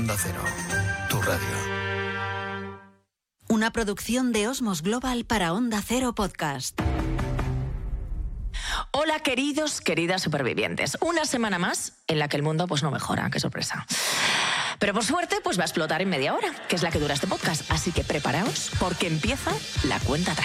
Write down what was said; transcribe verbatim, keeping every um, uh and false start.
Onda Cero, tu radio. Una producción de Osmos Global para Onda Cero Podcast. Hola, queridos, queridas supervivientes. Una semana más en la que el mundo pues no mejora. Qué sorpresa. Pero por suerte pues va a explotar en media hora, que es la que dura este podcast. Así que preparaos porque empieza la cuenta atrás.